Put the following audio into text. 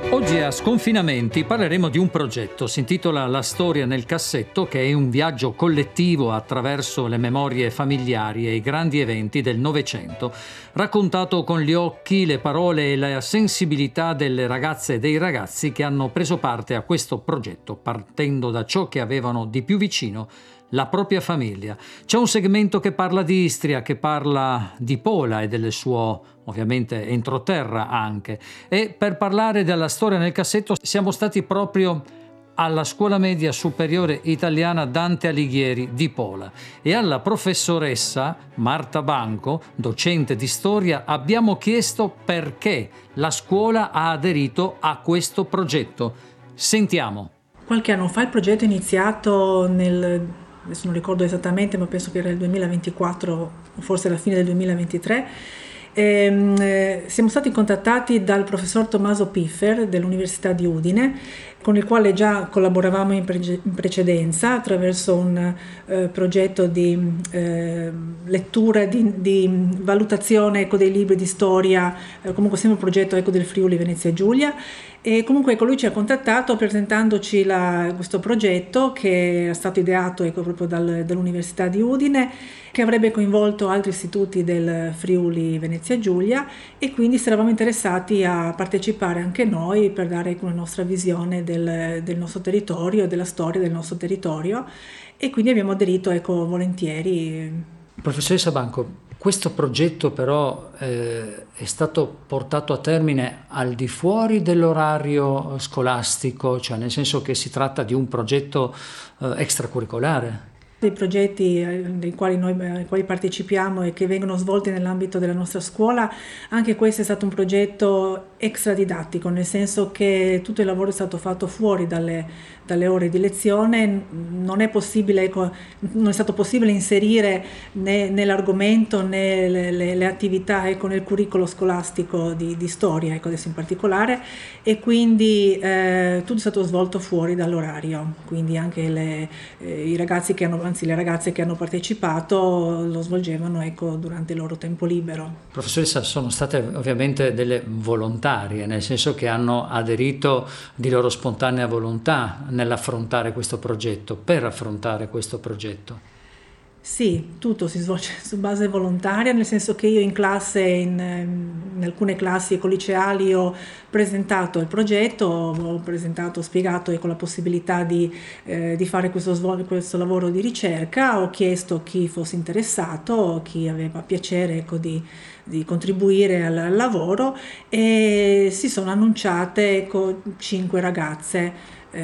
Oggi a Sconfinamenti parleremo di un progetto, si intitola La storia nel cassetto, che è un viaggio collettivo attraverso le memorie familiari e i grandi eventi del Novecento, raccontato con gli occhi, le parole e la sensibilità delle ragazze e dei ragazzi che hanno preso parte a questo progetto, partendo da ciò che avevano di più vicino, la propria famiglia. C'è un segmento che parla di Istria, che parla di Pola e del suo, ovviamente, entroterra anche. E per parlare della storia nel cassetto siamo stati proprio alla Scuola Media Superiore Italiana Dante Alighieri di Pola e alla professoressa Marta Banco, docente di storia, abbiamo chiesto perché la scuola ha aderito a questo progetto. Sentiamo. Qualche anno fa il progetto è iniziato adesso non ricordo esattamente, ma penso che era il 2024, forse alla fine del 2023. Siamo stati contattati dal professor Tommaso Piffer dell'Università di Udine, con il quale già collaboravamo in precedenza attraverso un progetto di lettura, di valutazione dei libri di storia, comunque sempre un progetto del Friuli Venezia Giulia. E comunque lui ci ha contattato presentandoci questo progetto che è stato ideato proprio dall'Università di Udine, che avrebbe coinvolto altri istituti del Friuli Venezia Giulia, e quindi eravamo interessati a partecipare anche noi per dare una nostra visione del nostro territorio, della storia del nostro territorio, e quindi abbiamo aderito volentieri. Professoressa Banco, questo progetto però è stato portato a termine al di fuori dell'orario scolastico, cioè nel senso che si tratta di un progetto extracurricolare. Dei progetti ai quali partecipiamo e che vengono svolti nell'ambito della nostra scuola, anche questo è stato un progetto extradidattico, nel senso che tutto il lavoro è stato fatto fuori dalle ore di lezione. Non è stato possibile inserire né l'argomento né le attività nel curriculum scolastico di storia, adesso in particolare, e quindi tutto è stato svolto fuori dall'orario, quindi anche i ragazzi le ragazze che hanno partecipato lo svolgevano durante il loro tempo libero. Professoressa, sono state ovviamente delle volontarie, nel senso che hanno aderito di loro spontanea volontà nell'affrontare questo progetto, per affrontare questo progetto. Sì, tutto si svolge su base volontaria, nel senso che io in classe, in alcune classi liceali, ho presentato il progetto, ho spiegato la possibilità di fare questo lavoro di ricerca, ho chiesto chi fosse interessato, chi aveva piacere di contribuire al lavoro, e si sono annunciate 5 ragazze.